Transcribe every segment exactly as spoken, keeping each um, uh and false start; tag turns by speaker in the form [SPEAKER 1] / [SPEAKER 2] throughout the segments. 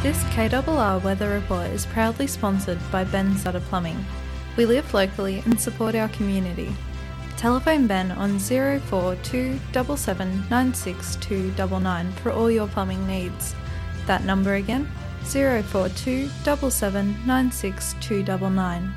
[SPEAKER 1] This K R R Weather Report is proudly sponsored by Ben Sutter Plumbing. We live locally and support our community. Telephone Ben on zero four two seven seven nine six two nine nine for all your plumbing needs. That number again, zero four two seven seven nine six two nine nine.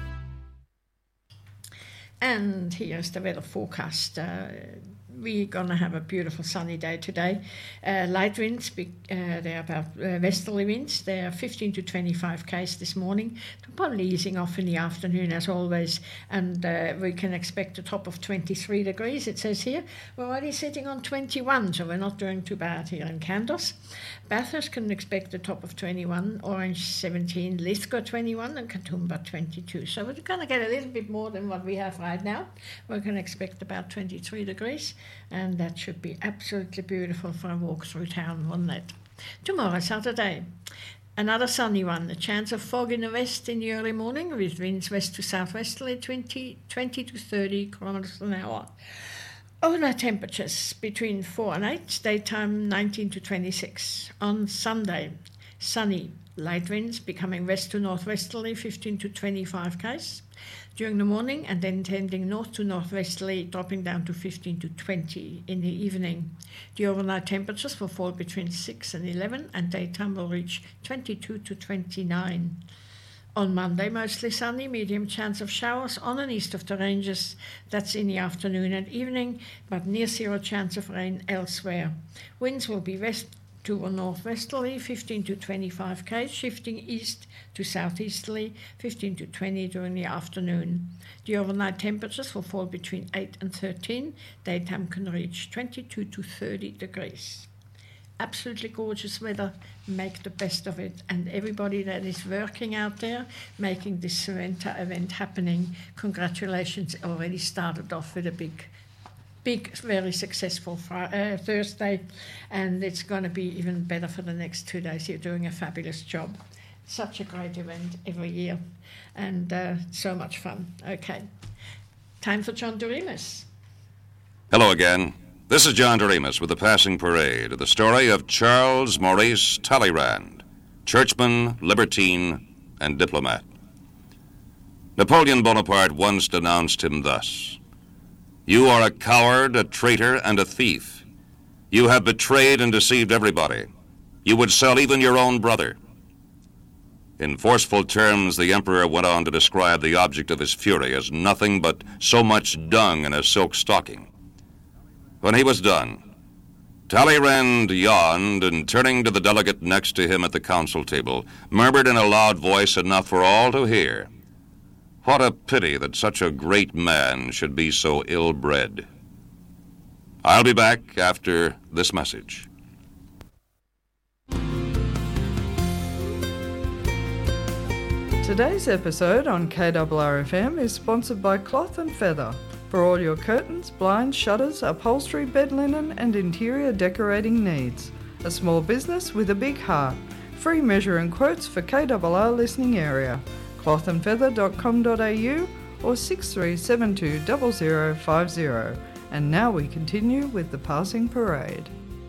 [SPEAKER 2] And here's the weather forecast. Uh, we're going to have a beautiful sunny day today. Uh, light winds, uh, they're about uh, westerly winds. They're fifteen to twenty-five k's this morning. They're probably easing off in the afternoon as always. And uh, we can expect a top of twenty-three degrees, it says here. We're already sitting on twenty-one, so we're not doing too bad here in Kandos. Bathurst can expect a top of twenty-one, Orange seventeen, Lithgow twenty-one, and Katoomba twenty-two. So we're going to get a little bit more than what we have right now. We're going to expect about twenty-three degrees, and that should be absolutely beautiful for a walk through town, wouldn't it? Tomorrow, Saturday, another sunny one. A chance of fog in the west in the early morning with winds west to southwesterly twenty, twenty to thirty kilometers an hour. Overnight temperatures between four and eight, daytime nineteen to twenty-six. On Sunday, sunny, light winds becoming west to northwesterly fifteen to twenty-five k's during the morning, and then tending north to northwesterly, dropping down to fifteen to twenty in the evening. The overnight temperatures will fall between six and eleven, and daytime will reach twenty-two to twenty-nine. On Monday, mostly sunny, medium chance of showers on and east of the ranges. That's in the afternoon and evening, but near zero chance of rain elsewhere. Winds will be west to or northwesterly, fifteen to twenty-five k's, shifting east to southeasterly, fifteen to twenty during the afternoon. The overnight temperatures will fall between eight and thirteen. Daytime can reach twenty-two to thirty degrees. Absolutely gorgeous weather. Make the best of it. And everybody that is working out there, making this Sorrento event happening, congratulations. Already started off with a big, big, very successful fr- uh, Thursday. And it's going to be even better for the next two days. You're doing a fabulous job. Such a great event every year. And uh, so much fun. Okay. Time for John Doremus.
[SPEAKER 3] Hello again. This is John Doremus with the Passing Parade, the story of Charles Maurice Talleyrand, churchman, libertine, and diplomat. Napoleon Bonaparte once denounced him thus: "You are a coward, a traitor, and a thief. You have betrayed and deceived everybody. You would sell even your own brother." In forceful terms, the emperor went on to describe the object of his fury as nothing but so much dung in a silk stocking. When he was done, Talleyrand yawned and, turning to the delegate next to him at the council table, murmured in a loud voice enough for all to hear, "What a pity that such a great man should be so ill-bred." I'll be back after this message.
[SPEAKER 4] Today's episode on K R R F M is sponsored by Cloth and Feather. For all your curtains, blinds, shutters, upholstery, bed linen and interior decorating needs. A small business with a big heart. Free measure and quotes for K R R listening area. cloth and feather dot com dot a u or six three seven two zero zero five zero. And now we continue with the Passing Parade.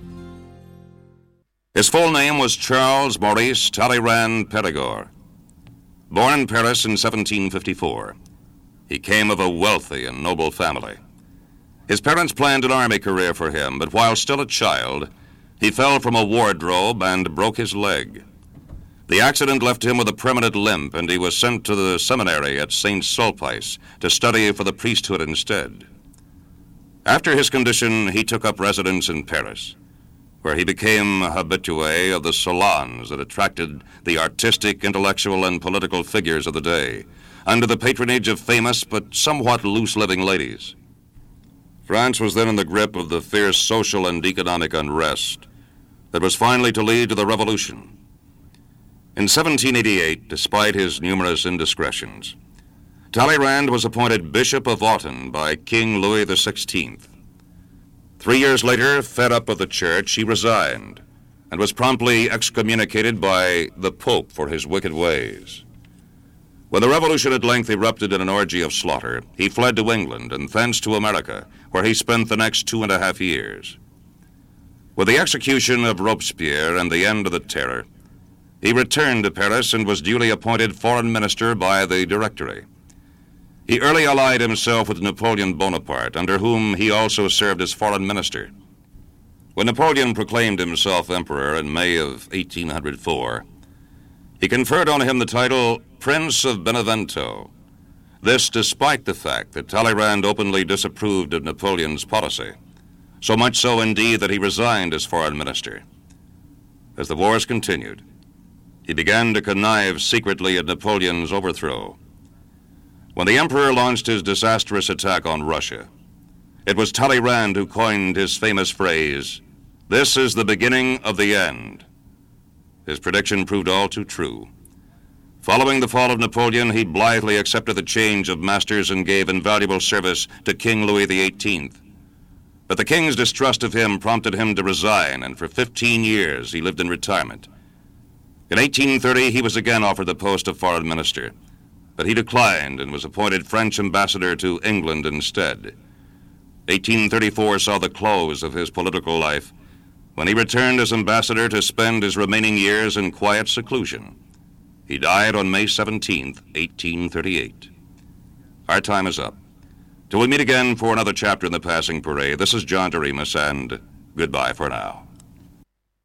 [SPEAKER 3] His full name was Charles Maurice Talleyrand Perigord. Born in Paris in seventeen fifty-four, he came of a wealthy and noble family. His parents planned an army career for him, but while still a child, he fell from a wardrobe and broke his leg. The accident left him with a permanent limp, and he was sent to the seminary at Saint Sulpice to study for the priesthood instead. After his condition, he took up residence in Paris, where he became habitué of the salons that attracted the artistic, intellectual, and political figures of the day, under the patronage of famous but somewhat loose-living ladies. France was then in the grip of the fierce social and economic unrest that was finally to lead to the revolution. In seventeen eighty-eight, despite his numerous indiscretions, Talleyrand was appointed Bishop of Autun by King Louis the Sixteenth. Three years later, fed up with the church, he resigned and was promptly excommunicated by the Pope for his wicked ways. When the revolution at length erupted in an orgy of slaughter, he fled to England and thence to America, where he spent the next two and a half years. With the execution of Robespierre and the end of the Terror, he returned to Paris and was duly appointed foreign minister by the Directory. He early allied himself with Napoleon Bonaparte, under whom he also served as foreign minister. When Napoleon proclaimed himself emperor in May of eighteen oh four, he conferred on him the title Prince of Benevento. This despite the fact that Talleyrand openly disapproved of Napoleon's policy, so much so indeed that he resigned as foreign minister. As the wars continued, he began to connive secretly at Napoleon's overthrow. When the emperor launched his disastrous attack on Russia, it was Talleyrand who coined his famous phrase, "This is the beginning of the end." His prediction proved all too true. Following the fall of Napoleon, he blithely accepted the change of masters and gave invaluable service to King Louis the eighteenth. But the king's distrust of him prompted him to resign, and for fifteen years he lived in retirement. In eighteen thirty, he was again offered the post of foreign minister, but he declined and was appointed French ambassador to England instead. eighteen thirty-four saw the close of his political life, when he returned as ambassador to spend his remaining years in quiet seclusion. He died on May seventeenth, eighteen thirty-eight. Our time is up. Till we meet again for another chapter in the Passing Parade, this is John Doremus, and goodbye for now.